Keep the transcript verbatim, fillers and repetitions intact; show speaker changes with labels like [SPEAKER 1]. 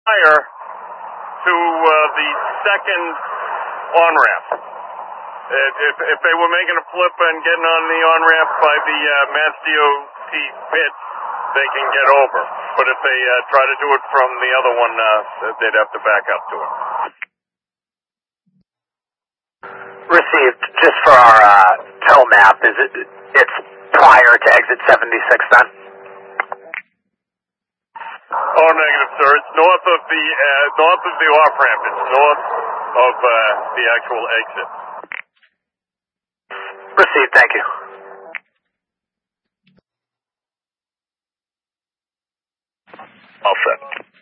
[SPEAKER 1] prior to uh, the second on-ramp. If, if they were making a flip and getting on the on-ramp by the uh, Mass D O T pit, they can get over. But if they uh, try to do it from the other one, uh, they'd have to back up to it.
[SPEAKER 2] Received. Just for our uh, tow map, is it? It's prior to exit seventy-six then?
[SPEAKER 1] Oh, negative, sir. It's north of the uh, north of the off-ramp. It's north of uh, the actual exit.
[SPEAKER 2] Received. Thank you.
[SPEAKER 1] All set.